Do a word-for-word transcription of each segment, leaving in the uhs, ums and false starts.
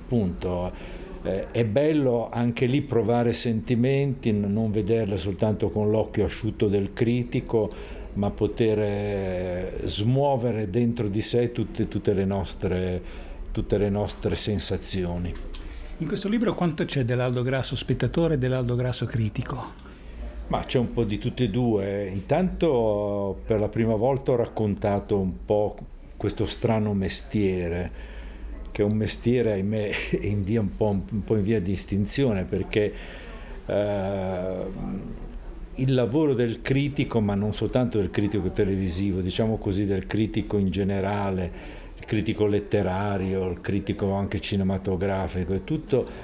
appunto eh, è bello anche lì provare sentimenti, non vederle soltanto con l'occhio asciutto del critico, ma poter eh, smuovere dentro di sé tutte, tutte le nostre, tutte le nostre sensazioni. In questo libro quanto c'è dell'Aldo Grasso spettatore e dell'Aldo Grasso critico? Ma c'è un po' di tutte e due. Intanto per la prima volta ho raccontato un po' questo strano mestiere, che è un mestiere, ahimè, in via un po', un po' in via di estinzione, perché eh, il lavoro del critico, ma non soltanto del critico televisivo, diciamo così, del critico in generale, il critico letterario, il critico anche cinematografico e tutto,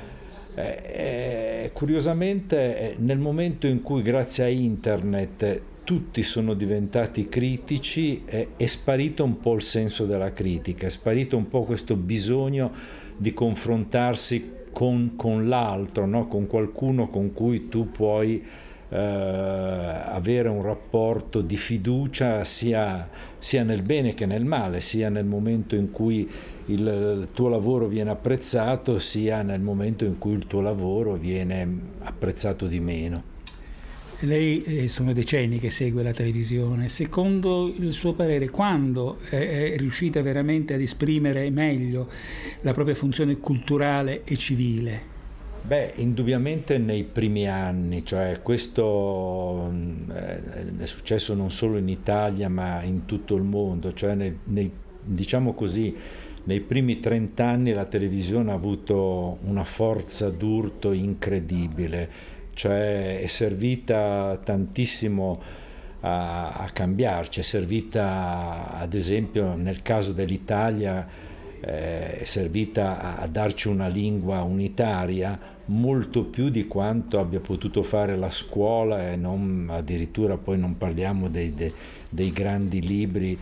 Eh, curiosamente eh, nel momento in cui grazie a internet eh, tutti sono diventati critici eh, è sparito un po' il senso della critica, è sparito un po' questo bisogno di confrontarsi con, con l'altro, no? Con qualcuno con cui tu puoi eh, avere un rapporto di fiducia sia, sia nel bene che nel male, sia nel momento in cui il, il tuo lavoro viene apprezzato, sia nel momento in cui il tuo lavoro viene apprezzato di meno. Lei eh, sono decenni che segue la televisione. Secondo il suo parere, quando è, è riuscita veramente ad esprimere meglio la propria funzione culturale e civile? Beh, indubbiamente nei primi anni, cioè questo eh, è successo non solo in Italia ma in tutto il mondo, cioè nei, nei, diciamo così, nei primi trent'anni la televisione ha avuto una forza d'urto incredibile, cioè è servita tantissimo a, a cambiarci, è servita ad esempio nel caso dell'Italia, eh, è servita a, a darci una lingua unitaria molto più di quanto abbia potuto fare la scuola, e non, addirittura poi non parliamo dei, dei, dei grandi libri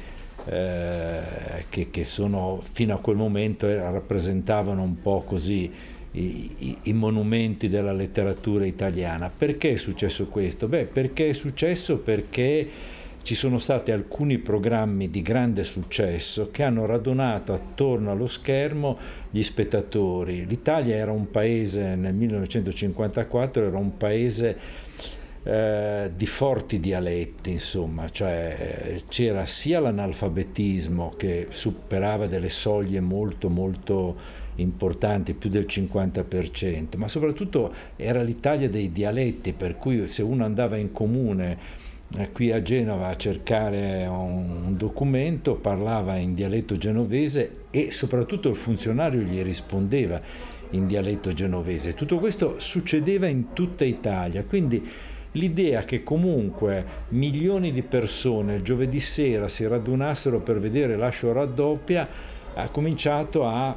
Eh, che, che sono fino a quel momento eh, rappresentavano un po' così i, i, i monumenti della letteratura italiana. Perché è successo questo? Beh, perché è successo perché ci sono stati alcuni programmi di grande successo che hanno radunato attorno allo schermo gli spettatori. L'Italia era un paese, nel millenovecentocinquantaquattro era un paese Eh, di forti dialetti, insomma, cioè c'era sia l'analfabetismo che superava delle soglie molto molto importanti, più del cinquanta per cento, ma soprattutto era l'Italia dei dialetti, per cui se uno andava in comune eh, qui a Genova a cercare un, un documento parlava in dialetto genovese e soprattutto il funzionario gli rispondeva in dialetto genovese. Tutto questo succedeva in tutta Italia, quindi l'idea che comunque milioni di persone il giovedì sera si radunassero per vedere Lascio raddoppia ha cominciato a,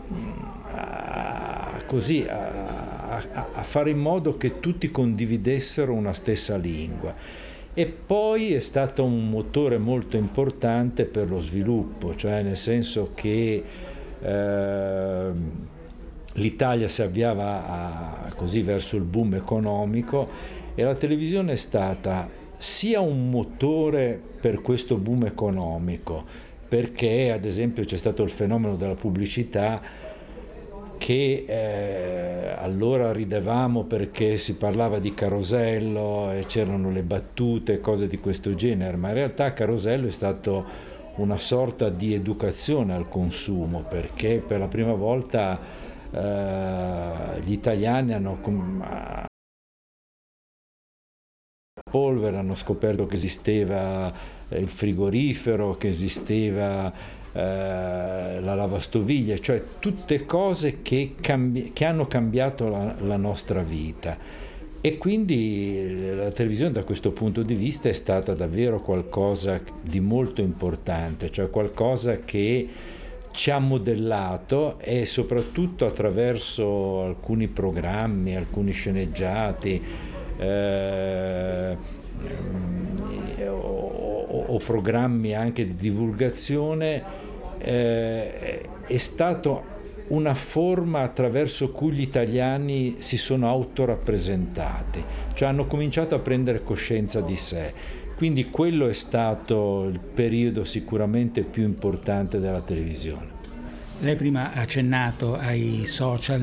a, così, a, a, a fare in modo che tutti condividessero una stessa lingua. E poi è stato un motore molto importante per lo sviluppo, cioè nel senso che eh, l'Italia si avviava a, così verso il boom economico, e la televisione è stata sia un motore per questo boom economico, perché ad esempio c'è stato il fenomeno della pubblicità che eh, allora ridevamo perché si parlava di Carosello e c'erano le battute, cose di questo genere, ma in realtà Carosello è stato una sorta di educazione al consumo, perché per la prima volta eh, gli italiani hanno polvere, hanno scoperto che esisteva il frigorifero, che esisteva eh, la lavastoviglie, cioè tutte cose che, cambi- che hanno cambiato la, la nostra vita. E quindi la televisione da questo punto di vista è stata davvero qualcosa di molto importante, cioè qualcosa che ci ha modellato, e soprattutto attraverso alcuni programmi, alcuni sceneggiati, Eh, o, o programmi anche di divulgazione, eh, è stato una forma attraverso cui gli italiani si sono autorappresentati, cioè hanno cominciato a prendere coscienza di sé. Quindi quello è stato il periodo sicuramente più importante della televisione. Lei prima ha accennato ai social.